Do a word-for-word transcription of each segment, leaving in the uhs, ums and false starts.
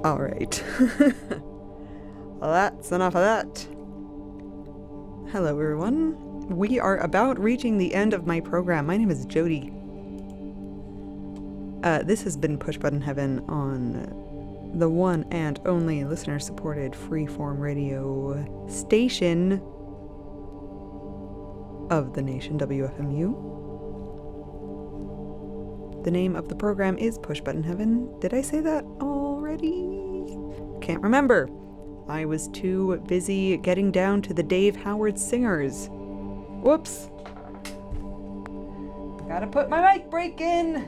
Alright. Well, that's enough of that. Hello, everyone. We are about reaching the end of my program. My name is Jody. Uh, this has been Push Button Heaven on the one and only listener-supported freeform radio station of the nation, W F M U. The name of the program is Push Button Heaven. Did I say that already? Can't remember. I was too busy getting down to the Dave Howard singers. Whoops. Gotta put my mic break in.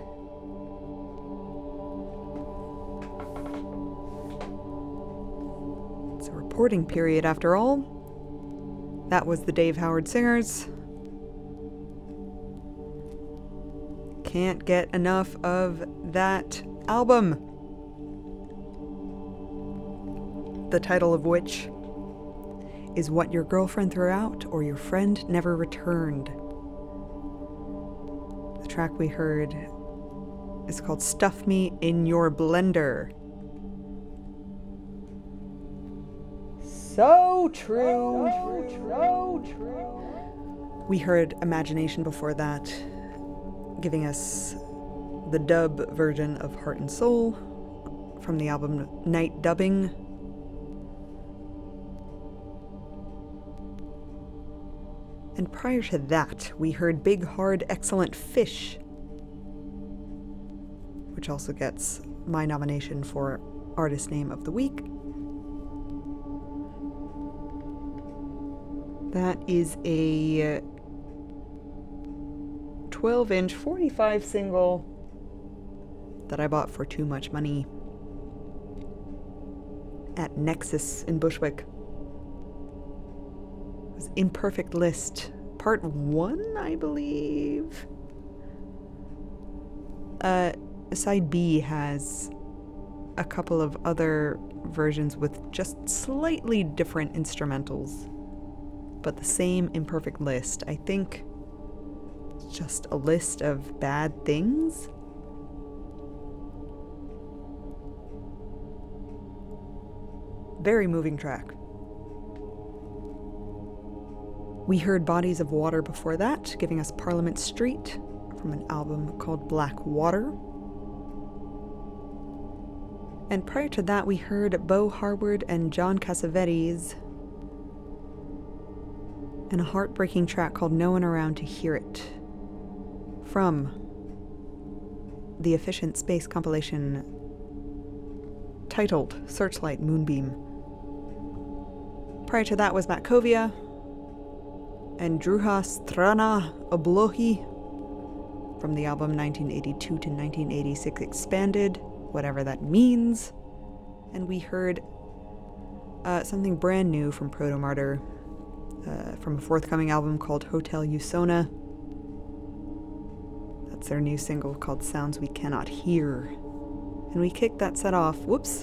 It's a reporting period after all. That was the Dave Howard singers. Can't get enough of that album. The title of which is What Your Girlfriend Threw Out or Your Friend Never Returned. The track we heard is called Stuff Me in Your Blender. So true. So true. So true. We heard Imagination before that, giving us the dub version of Heart and Soul from the album Night Dubbing. And prior to that, we heard Big Hard Excellent Fish, which also gets my nomination for Artist Name of the Week. That is a twelve inch forty-five single that I bought for too much money at Nexus in Bushwick. It was Imperfect List, part one, I believe. Uh, side B has a couple of other versions with just slightly different instrumentals, but the same Imperfect List. I think it's just a list of bad things. Very moving track. We heard Bodies of Water before that, giving us Parliament Street from an album called Black Water. And prior to that, we heard Bo Harwood and John Cassavetes and a heartbreaking track called No One Around to Hear It from the Efficient Space compilation titled Searchlight Moonbeam. Prior to that was Matkovia and Druha Strana Oblohi from the album nineteen eighty-two to nineteen eighty-six Expanded, whatever that means. And we heard uh, something brand new from Protomartyr uh, from a forthcoming album called Hotel Usona. That's their new single called Sounds We Cannot Hear. And we kicked that set off, whoops,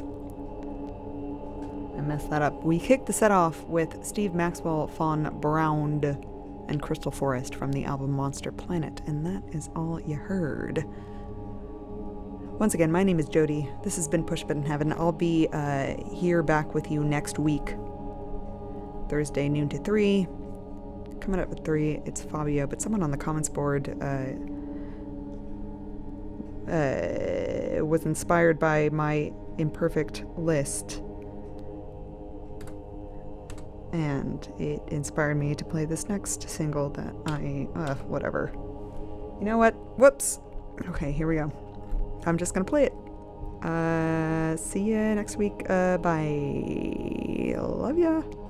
I messed that up. We kicked the set off with Steve Maxwell von Braund and Crystal Forest from the album Monster Planet, and that is all you heard. Once again, my name is Jody. This has been Push Button Heaven. I'll be uh, here back with you next week, Thursday, noon to three. Coming up at three, it's Fabio, but someone on the comments board uh, uh, was inspired by my imperfect list. And it inspired me to play this next single that I, uh, whatever. You know what? Whoops. Okay, here we go. I'm just gonna play it. Uh, see ya next week. Uh, bye. Love ya.